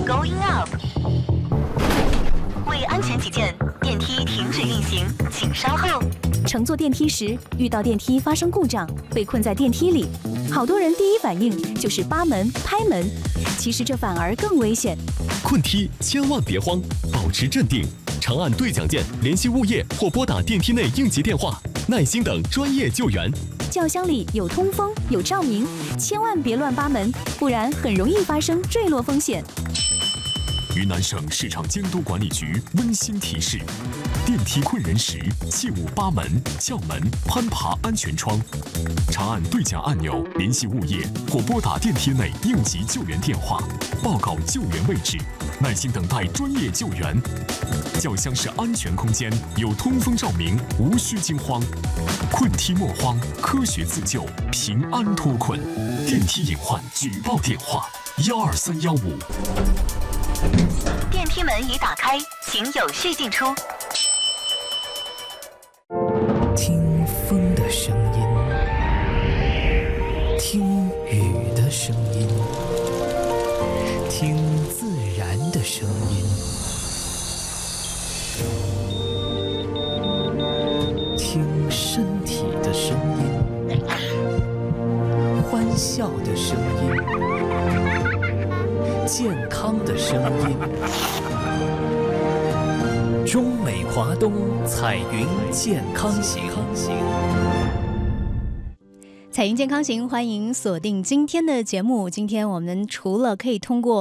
Going up。为安全起见，电梯停止运行，请稍后。 乘坐电梯时遇到电梯发生故障，被困在电梯里，好多人第一反应就是扒门、拍门，其实这反而更危险。 困梯千万别慌，保持镇定，长按对讲键联系物业或拨打电梯内应急电话，耐心等专业救援。 轿厢里有通风有照明，千万别乱扒门，不然很容易发生坠落风险。 云南省市场监督管理局温馨提示：电梯困人时，切勿扒门、叫门、攀爬安全窗。长按对讲按钮联系物业或拨打电梯内应急救援电话，报告救援位置，耐心等待专业救援。轿厢是安全空间，有通风照明，无需惊慌。困梯莫慌，科学自救，平安脱困。电梯隐患举报电话：12315。 电梯门已打开，请有序进出。 听风的声音，听雨的声音，听自然的声音，听身体的声音，欢笑的声音，健康的声音。中美华东彩云健康行， 彩云健康行，欢迎锁定今天的节目。今天我们除了可以通过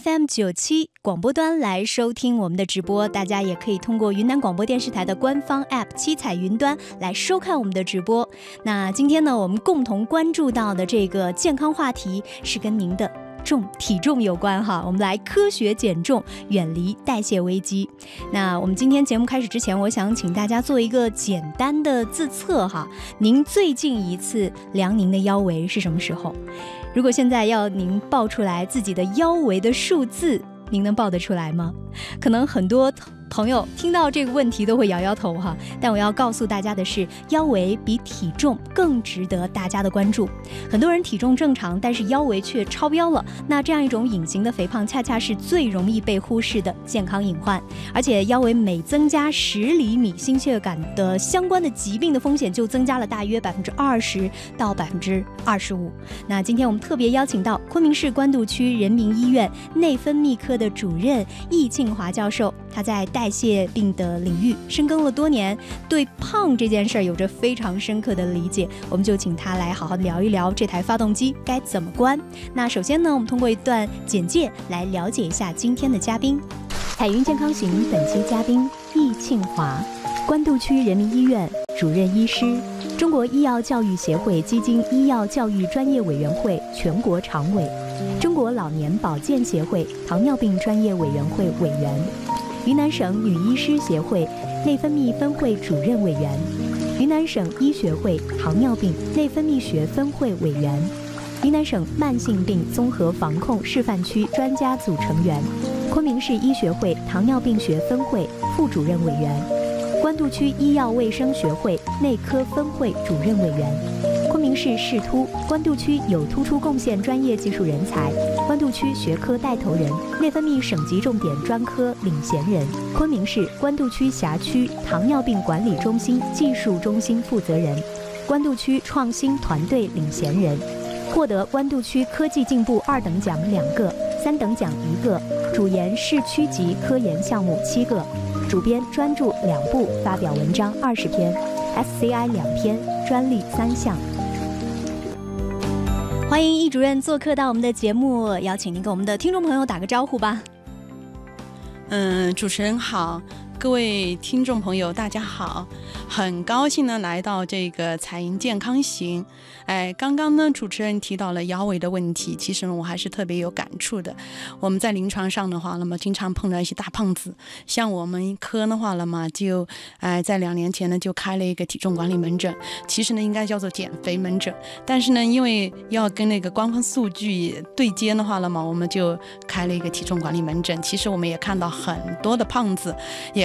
FM97 广播端来收听我们的直播，大家也可以通过云南广播电视台的官方 App 七彩云端来收看我们的直播。那今天呢，我们共同关注到的这个健康话题是跟您的体重有关哈，我们来科学减重，远离代谢危机。那我们今天节目开始之前，我想请大家做一个简单的自测哈。您最近一次量您的腰围是什么时候？如果现在要您报出来自己的腰围的数字，您能报得出来吗？可能很多朋友听到这个问题都会摇摇头哈，但我要告诉大家的是，腰围比体重更值得大家的关注。很多人体重正常，但是腰围却超标了，那这样一种隐形的肥胖恰恰是最容易被忽视的健康隐患。而且腰围每增加10厘米，心血管的相关的疾病的风险就增加了大约20%到25%。那今天我们特别邀请到昆明市官渡区人民医院内分泌科的主任易庆华教授，他在代谢病的领域深耕了多年，对胖这件事儿有着非常深刻的理解。我们就请他来好好聊一聊这台发动机该怎么关。那首先呢，我们通过一段简介来了解一下今天的嘉宾。彩云健康行本期嘉宾易庆华，官渡区人民医院主任医师，中国医药教育协会基金医药教育专业委员会全国常委，中国老年保健协会糖尿病专业委员会委员，云南省女医师协会内分泌分会主任委员，云南省医学会糖尿病内分泌学分会委员，云南省慢性病综合防控示范区专家组成员，昆明市医学会糖尿病学分会副主任委员，官渡区医药卫生学会内科分会主任委员，昆明市市突官渡区有突出贡献专业技术人才，官渡区学科带头人，内分泌省级重点专科领衔人，昆明市官渡区辖区糖尿病管理中心技术中心负责人，官渡区创新团队领衔人，获得官渡区科技进步2等奖2个，3等奖1个，主研市区级科研项目7个，主编专著2部，发表文章20篇， SCI 2篇，专利3项。欢迎易主任做客到我们的节目，邀请您跟我们的听众朋友打个招呼吧。 主持人好，各位听众朋友大家好，很高兴呢来到这个彩云健康行。刚刚呢主持人提到了腰围的问题，其实我还是特别有感触的。我们在临床上的话，那么经常碰到一些大胖子，像我们科的话了嘛，就在2年前呢就开了一个体重管理门诊，其实呢应该叫做减肥门诊，但是呢因为要跟那个官方数据对接的话了嘛，我们就开了一个体重管理门诊。其实我们也看到很多的胖子，也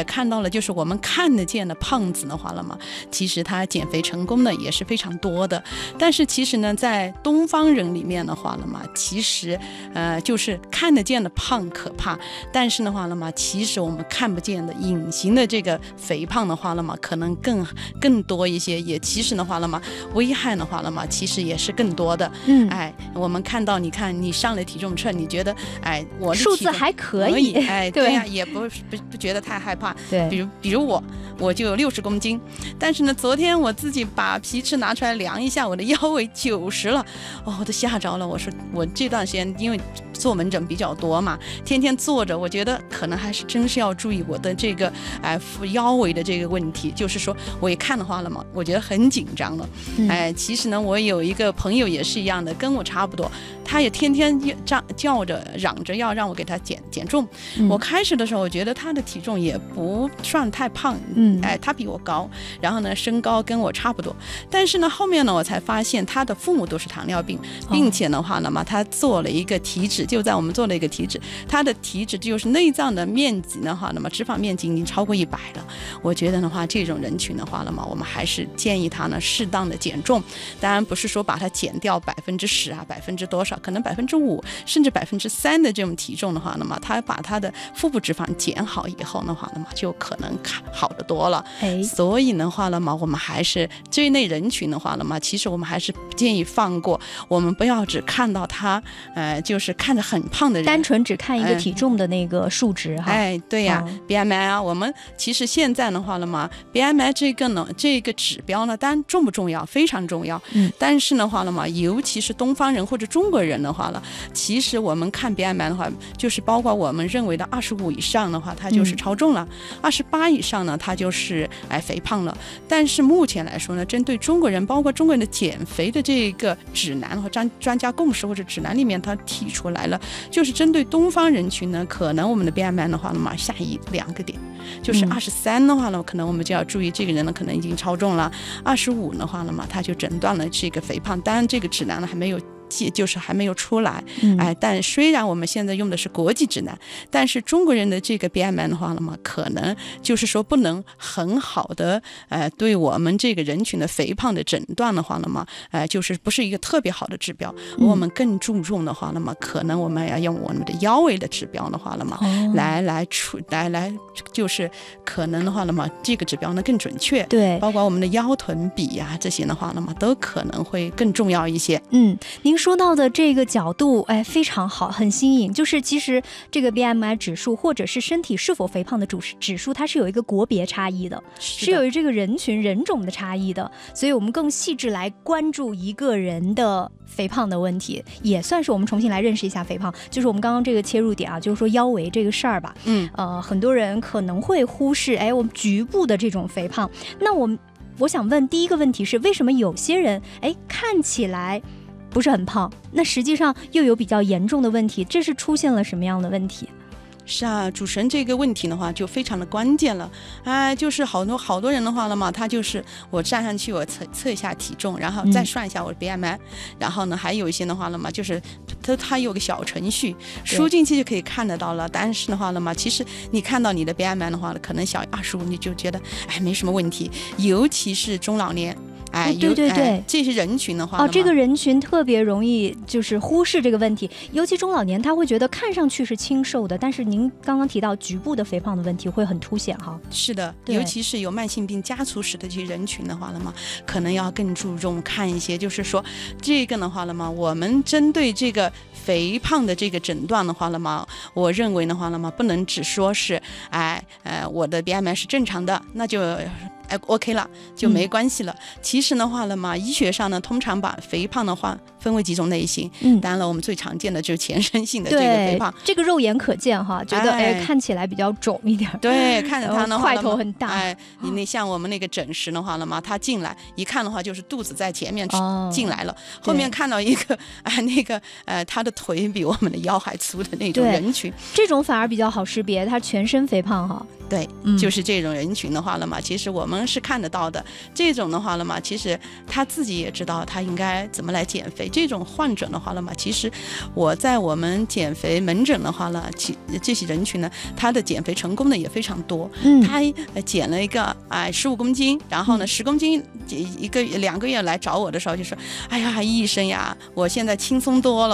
看到了，就是我们看得见的胖子的话了嘛，其实他减肥成功的也是非常多的。但是其实呢，在东方人里面的话了嘛，其实就是看得见的胖可怕，但是的话了嘛，其实我们看不见的隐形的这个肥胖的话了嘛，可能更多一些，也其实的话了嘛，危害的话了嘛，其实也是更多的。我们看到，你看你上了体重秤，你觉得我的数字还可以， 对呀，也不觉得太害怕。 对， 比如我就有60公斤，但是呢，昨天我自己把皮尺拿出来量一下，我的腰围90了，我都吓着了。我说我这段时间因为做门诊比较多嘛，天天坐着，我觉得可能还是真是要注意我的这个腰围的这个问题。就是说我一看的话了嘛，我觉得很紧张了。其实呢，我有一个朋友也是一样的，跟我差不多，他也天天叫着嚷着要让我给他减重。我开始的时候我觉得他的体重也不算太胖，他比我高，然后呢身高跟我差不多，但是呢后面呢我才发现他的父母都是糖尿病，并且的话呢嘛，他做了一个体脂，就在我们做了一个体脂，他的体脂就是内脏的面积的话，那么脂肪面积已经超过100了。我觉得的话，这种人群的话了嘛，我们还是建议他呢适当的减重，当然不是说把它减掉10%啊，多少，可能5%甚至3%的这种体重的话，那么他把他的腹部脂肪减好以后的话，那么就可能好得多了。所以的话了嘛，我们还是这一类人群的话了嘛，其实我们还是建议放过，我们不要只看到他就是看着很胖的人， 单纯只看一个体重的那个数值哈。 对呀，BMI 啊，我们其实现在的话了嘛 ，BMI 这个指标呢，当然重不重要，非常重要。但是的话了嘛，尤其是东方人或者中国人的话了，其实我们看 BMI 的话，就是包括我们认为的25以上的话，它就是超重了；28以上呢，它就是肥胖了。但是目前来说呢，针对中国人，包括中国人的减肥的这个指南和专家共识或者指南里面，它提出来了，就是针对东方人群呢，可能我们的 BMI 的话呢嘛，下2个点，就是23的话呢，可能我们就要注意这个人呢可能已经超重了；25的话呢嘛，他就诊断了这个肥胖。当然这个指南呢还没有出来，但虽然我们现在用的是国际指南，但是中国人的这个 BMI 的话了嘛，可能就是说不能很好的对我们这个人群的肥胖的诊断的话了嘛，就是不是一个特别好的指标。我们更注重的话了嘛，可能我们要用我们的腰围的指标的话了嘛，来就是可能的话了嘛，这个指标呢更准确。 对， 包括我们的腰臀比呀这些的话了嘛，都可能会更重要一些。 您说到的这个角度，非常好，很新颖。就是其实这个 BMI 指数或者是身体是否肥胖的指数，它是有一个国别差异的，是有这个人群人种的差异的。所以我们更细致来关注一个人的肥胖的问题，也算是我们重新来认识一下肥胖。就是我们刚刚这个切入点啊，就是说腰围这个事儿吧。很多人可能会忽视，我们局部的这种肥胖。那我想问第一个问题是，为什么有些人看起来不是很胖，那实际上又有比较严重的问题，这是出现了什么样的问题？ 是啊，主持人这个问题的话就非常的关键了。就是好多人的话了嘛，他就是我站上去我测一下体重，然后再算一下我的 BMI，然后呢还有一些的话了嘛，就是他有个小程序输进去就可以看得到了。但是的话了嘛，其实你看到你的 BMI 的话可能小于25，你就觉得没什么问题，尤其是中老年。对，这些人群的话， 这个人群特别容易就是忽视这个问题，尤其中老年，他会觉得看上去是清瘦的，但是您刚刚提到局部的肥胖的问题会很凸显哈。 是的，尤其是有慢性病家族史的这些人群的话了嘛，可能要更注重看一些，就是说这个的话了嘛，我们针对这个肥胖的这个诊断的话了嘛，我认为的话了嘛，不能只说是我的 BMI 是正常的，那就OK 了，就没关系了。其实的话了嘛，医学上呢，通常把肥胖的话分为几种类型。当然了，我们最常见的就是全身性的这个肥胖， 这个肉眼可见哈，觉得看起来比较肿一点。 对，看着他的话， 块头很大。 你像我们那个诊时的话了嘛，他进来一看的话，就是肚子在前面进来了，后面看到一个他的腿比我们的腰还粗的那种人群， 这种反而比较好识别，他全身肥胖哈。 对，就是这种人群的话了嘛，其实我们是看得到的。这种的话了嘛，其实他自己也知道他应该怎么来减肥， 这种患者的话了嘛，其实我在我们减肥门诊的话了，这些人群呢，他的减肥成功的也非常多。他减了一个15公斤，然后呢10公斤2个月来找我的时候就说，哎呀医生呀，我现在轻松多了。